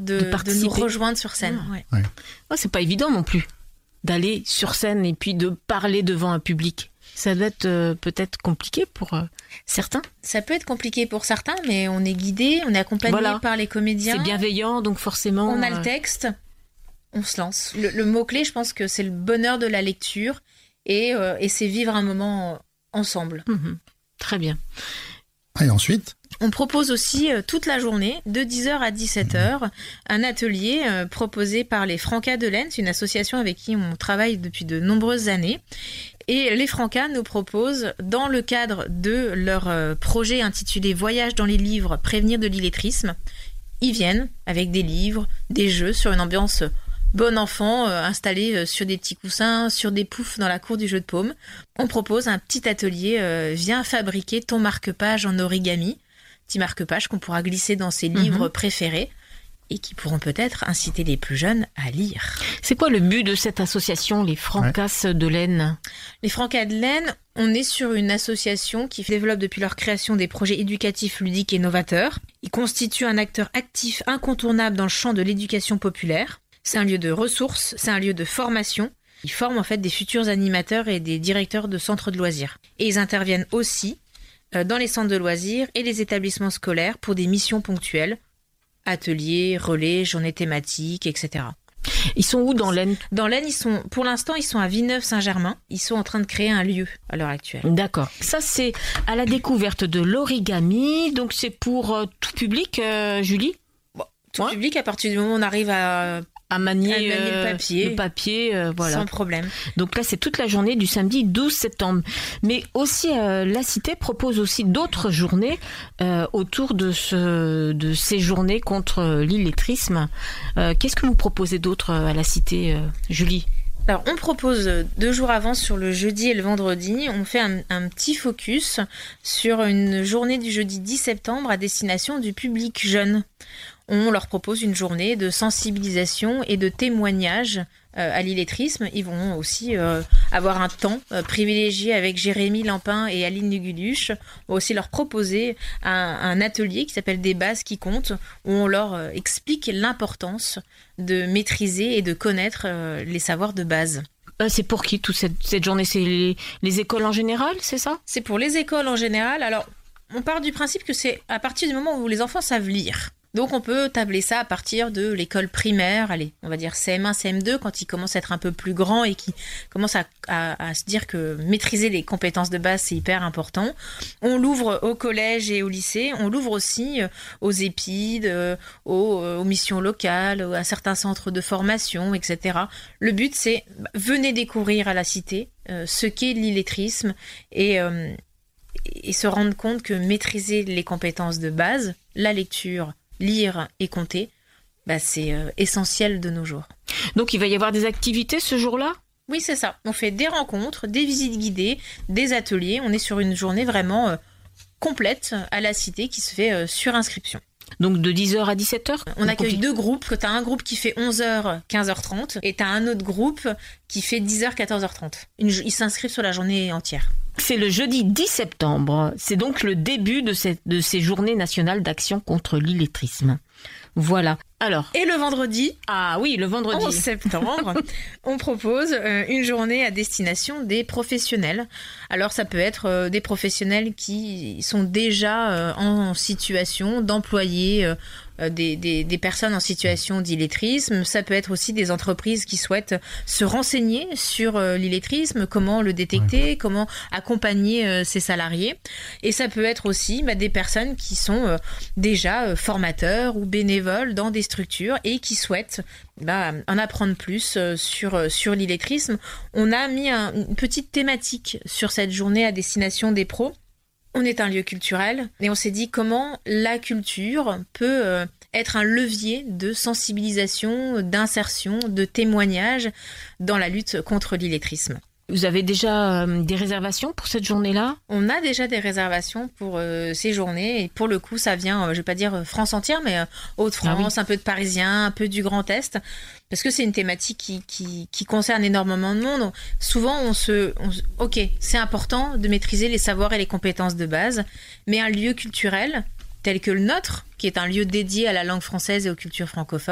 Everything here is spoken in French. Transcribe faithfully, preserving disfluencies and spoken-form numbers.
de, de, de nous rejoindre sur scène. Mmh. Ouais. Ouais. Oh, c'est pas évident non plus d'aller sur scène et puis de parler devant un public. Ça doit être euh, peut-être compliqué pour euh, certains. Ça peut être compliqué pour certains, mais on est guidé, on est accompagné voilà. par les comédiens. C'est bienveillant, donc forcément... On a euh... le texte, on se lance. Le, le mot-clé, je pense que c'est le bonheur de la lecture et, euh, et c'est vivre un moment ensemble. Mmh, très bien. Et ensuite ? On propose aussi euh, toute la journée, de dix heures à dix-sept heures, un atelier euh, proposé par les Francas de l'Aisne, une association avec qui on travaille depuis de nombreuses années. Et les Francas nous proposent, dans le cadre de leur euh, projet intitulé « Voyage dans les livres, prévenir de l'illettrisme », ils viennent avec des livres, des jeux sur une ambiance bon enfant, euh, installé euh, sur des petits coussins, sur des poufs dans la cour du jeu de paume. On propose un petit atelier euh, « Viens fabriquer ton marque-page en origami », petit marque-page qu'on pourra glisser dans ses livres mmh. préférés et qui pourront peut-être inciter les plus jeunes à lire. C'est quoi le but de cette association, les Francas ouais. de l'Aisne ? Les Francas de l'Aisne, on est sur une association qui développe depuis leur création des projets éducatifs, ludiques et novateurs. Ils constituent un acteur actif incontournable dans le champ de l'éducation populaire. C'est un lieu de ressources, c'est un lieu de formation. Ils forment en fait des futurs animateurs et des directeurs de centres de loisirs. Et ils interviennent aussi dans les centres de loisirs et les établissements scolaires pour des missions ponctuelles, ateliers, relais, journées thématiques, et cetera. Ils sont où dans l'Aisne ? Dans l'Aisne, ils sont, pour l'instant, ils sont à Villeneuve-Saint-Germain. Ils sont en train de créer un lieu à l'heure actuelle. D'accord. Ça, c'est à la découverte de l'origami. Donc, c'est pour euh, tout public, euh, Julie ? Bon, tout ouais. public, à partir du moment où on arrive à... À manier, à manier euh, le papier, le papier euh, voilà. Sans problème. Donc là, c'est toute la journée du samedi douze septembre. Mais aussi, euh, la Cité propose aussi d'autres journées euh, autour de, ce, de ces journées contre l'illettrisme. Euh, qu'est-ce que vous proposez d'autre à la Cité, euh, Julie ? Alors, on propose deux jours avant, sur le jeudi et le vendredi, on fait un, un petit focus sur une journée du jeudi dix septembre à destination du public jeune. On leur propose une journée de sensibilisation et de témoignage euh, à l'illettrisme. Ils vont aussi euh, avoir un temps euh, privilégié avec Jérémy Lampin et Aline Nuguluche. On va aussi leur proposer un, un atelier qui s'appelle Des bases qui comptent, où on leur euh, explique l'importance de maîtriser et de connaître euh, les savoirs de base. Euh, c'est pour qui toute cette, cette journée ? C'est les, les écoles en général, c'est ça ? C'est pour les écoles en général. Alors, on part du principe que c'est à partir du moment où les enfants savent lire. Donc on peut tabler ça à partir de l'école primaire, allez, on va dire C M un, C M deux, quand ils commencent à être un peu plus grands et qui commencent à, à, à se dire que maîtriser les compétences de base, c'est hyper important. On l'ouvre au collège et au lycée, on l'ouvre aussi aux épides, aux, aux missions locales, à certains centres de formation, et cetera. Le but, c'est venez découvrir à la Cité euh, ce qu'est l'illettrisme et... Euh, et se rendre compte que maîtriser les compétences de base, la lecture, lire et compter, bah c'est euh, essentiel de nos jours. Donc il va y avoir des activités ce jour-là ? Oui, c'est ça. On fait des rencontres, des visites guidées, des ateliers. On est sur une journée vraiment euh, complète à la Cité qui se fait euh, sur inscription. Donc de dix heures à dix-sept heures ? On accueille deux groupes. Tu as un groupe qui fait onze heures, quinze heures trente et tu as un autre groupe qui fait dix heures, quatorze heures trente. Une, ils s'inscrivent sur la journée entière. C'est le jeudi dix septembre. C'est donc le début de, cette, de ces journées nationales d'action contre l'illettrisme. Voilà. Alors. Et le vendredi. Ah oui, le vendredi. onze septembre, on propose euh, une journée à destination des professionnels. Alors, ça peut être euh, des professionnels qui sont déjà euh, en situation d'employer euh, Des, des, des personnes en situation d'illettrisme. Ça peut être aussi des entreprises qui souhaitent se renseigner sur euh, l'illettrisme, comment le détecter, ouais. comment accompagner euh, ses salariés. Et ça peut être aussi bah, des personnes qui sont euh, déjà euh, formateurs ou bénévoles dans des structures et qui souhaitent bah, en apprendre plus euh, sur, euh, sur l'illettrisme. On a mis un, une petite thématique sur cette journée à destination des pros. On est un lieu culturel et on s'est dit comment la culture peut euh, être un levier de sensibilisation, d'insertion, de témoignage dans la lutte contre l'illettrisme. Vous avez déjà euh, des réservations pour cette journée-là ? On a déjà des réservations pour euh, ces journées et pour le coup ça vient, euh, je ne vais pas dire France entière, mais euh, Hauts-de-France, ah oui. un peu de Parisien, un peu du Grand Est, parce que c'est une thématique qui, qui, qui concerne énormément de monde. Donc, souvent on se... On, ok, c'est important de maîtriser les savoirs et les compétences de base, mais un lieu culturel tel que le nôtre, qui est un lieu dédié à la langue française et aux cultures francophones,